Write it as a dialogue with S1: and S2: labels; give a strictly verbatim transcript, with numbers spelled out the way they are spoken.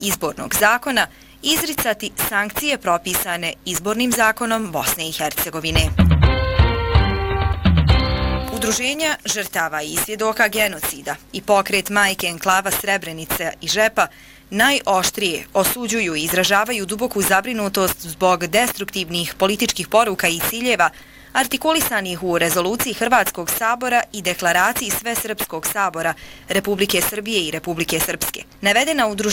S1: izbornog zakona izricati sankcije propisane izbornim zakonom Bosne i Hercegovine. Udruženja žrtava i svjedoka genocida i pokret Majke enklava Srebrenica i Žepa najoštrije osuđuju i izražavaju duboku zabrinutost zbog destruktivnih političkih poruka i ciljeva artikulisanih u rezoluciji Hrvatskog sabora i deklaraciji Svesrpskog sabora Republike Srbije i Republike Srpske. Navedena udruženja